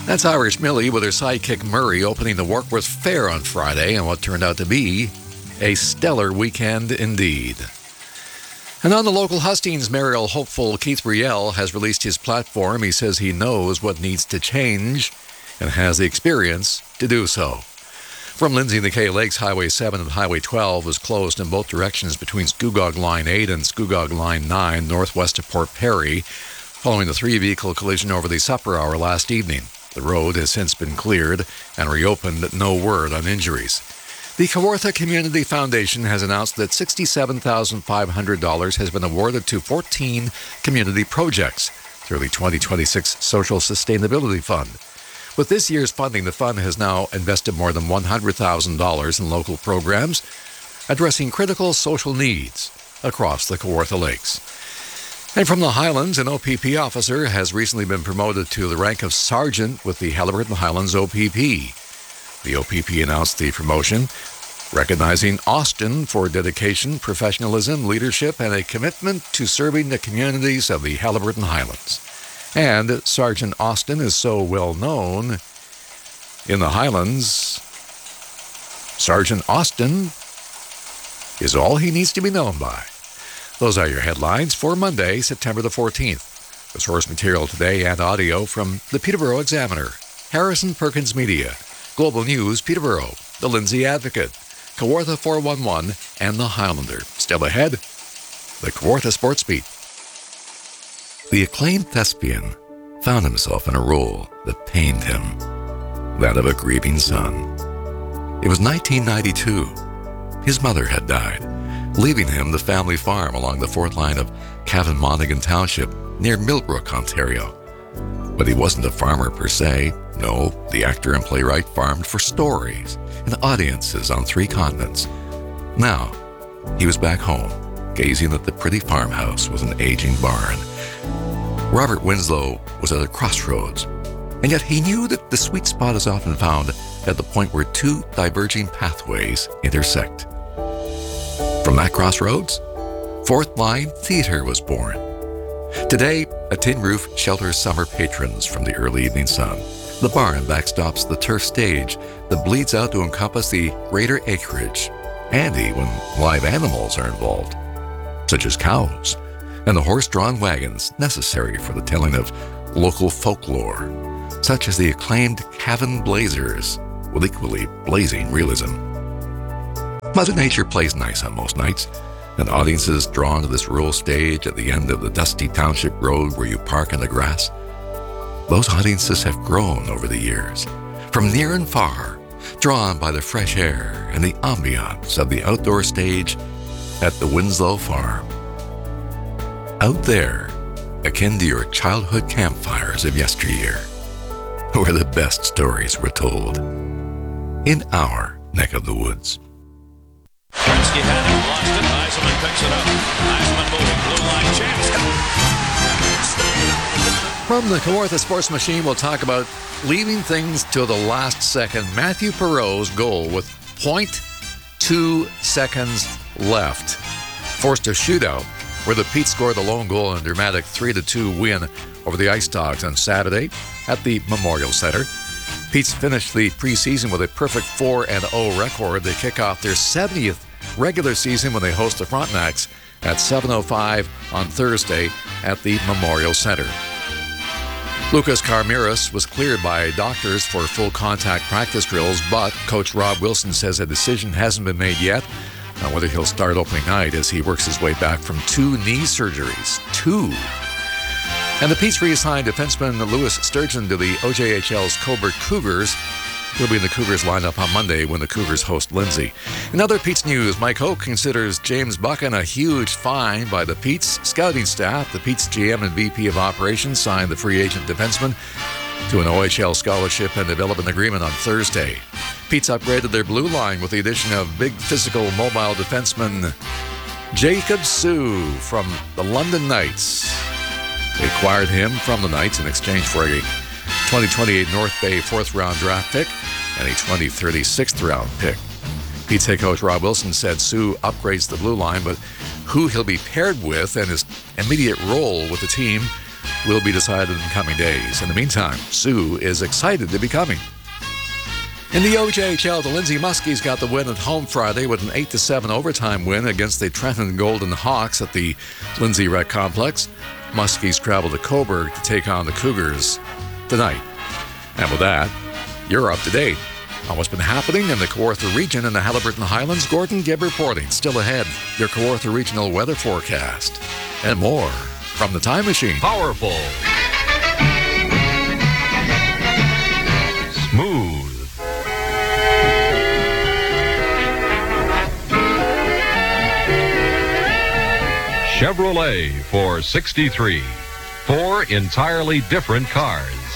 That's Irish Millie with her sidekick Murray opening the Warkworth Fair on Friday and what turned out to be a stellar weekend indeed. And on the local hustings, mayoral hopeful Keith Riel has released his platform. He says he knows what needs to change and has the experience to do so. From Lindsay and the Kay Lakes, Highway 7 and Highway 12 was closed in both directions between Scugog Line 8 and Scugog Line 9, northwest of Port Perry, following the three-vehicle collision over the supper hour last evening. The road has since been cleared and reopened, no word on injuries. The Kawartha Community Foundation has announced that $67,500 has been awarded to 14 community projects through the 2026 Social Sustainability Fund. With this year's funding, the fund has now invested more than $100,000 in local programs addressing critical social needs across the Kawartha Lakes. And from the Highlands, an OPP officer has recently been promoted to the rank of sergeant with the Haliburton Highlands OPP. The OPP announced the promotion, recognizing Austin for dedication, professionalism, leadership, and a commitment to serving the communities of the Haliburton Highlands. And Sergeant Austin is so well known in the Highlands. Sergeant Austin is all he needs to be known by. Those are your headlines for Monday, September the 14th. The source material today and audio from the Peterborough Examiner, Harrison Perkins Media, Global News Peterborough, the Lindsay Advocate, Kawartha 411, and the Highlander. Still ahead, the Kawartha Sports Beat. The acclaimed thespian found himself in a role that pained him, that of a grieving son. It was 1992. His mother had died, leaving him the family farm along the fourth line of Cavan Monaghan Township near Millbrook, Ontario. But he wasn't a farmer per se. No, the actor and playwright farmed for stories and audiences on 3 continents. Now, he was back home, gazing at the pretty farmhouse with an aging barn. Robert Winslow was at a crossroads, and yet he knew that the sweet spot is often found at the point where 2 diverging pathways intersect. From that crossroads, Fourth Line Theatre was born. Today, a tin roof shelters summer patrons from the early evening sun. The barn backstops the turf stage that bleeds out to encompass the greater acreage, handy when live animals are involved, such as cows, and the horse-drawn wagons necessary for the telling of local folklore, such as the acclaimed Cavan Blazers, with equally blazing realism. Mother Nature plays nice on most nights, and audiences drawn to this rural stage at the end of the dusty township road where you park in the grass. Those audiences have grown over the years, from near and far, drawn by the fresh air and the ambiance of the outdoor stage at the Winslow Farm. Out there, akin to your childhood campfires of yesteryear, where the best stories were told, in our neck of the woods. Gretzky had it, lost it, Eisenman picks it up. Eisenman moving, blue line chance. From the Kawartha Sports Machine, we'll talk about leaving things till the last second. Matthew Perreault's goal with 0.2 seconds left forced a shootout where the Petes scored the lone goal in a dramatic 3-2 win over the Ice Dogs on Saturday at the Memorial Centre. Petes finished the preseason with a perfect 4-0 record. They kick off their 70th regular season when they host the Frontenacs at 7:05 on Thursday at the Memorial Centre. Lucas Carmiras was cleared by doctors for full contact practice drills, but Coach Rob Wilson says a decision hasn't been made yet on whether he'll start opening night as he works his way back from 2 knee surgeries. 2. And the Petes reassigned defenseman Lewis Sturgeon to the OJHL's Cobourg Cougars. He'll be in the Cougars lineup on Monday when the Cougars host Lindsay. In other Petes news, Mike Hoke considers James Buchan a huge find by the Petes scouting staff. The Petes GM and VP of Operations signed the free agent defenseman to an OHL scholarship and development agreement on Thursday. Petes upgraded their blue line with the addition of big physical mobile defenseman Jacob Sue from the London Knights. They acquired him from the Knights in exchange for a 2028 North Bay 4th-round draft pick and a 2030 6th-round pick. Petes head coach Rob Wilson said Sue upgrades the blue line, but who he'll be paired with and his immediate role with the team will be decided in coming days. In the meantime, Sue is excited to be coming. In the OJHL, the Lindsay Muskies got the win at home Friday with an 8-7 overtime win against the Trenton Golden Hawks at the Lindsay Rec Complex. Muskies travel to Cobourg to take on the Cougars tonight. And with that, you're up to date on what's been happening in the Kawartha region and the Haliburton Highlands. Gordon Gibb reporting. Still ahead, your Kawartha regional weather forecast and more from the Time Machine. Powerful. Smooth. Chevrolet for 63. 4 entirely different cars.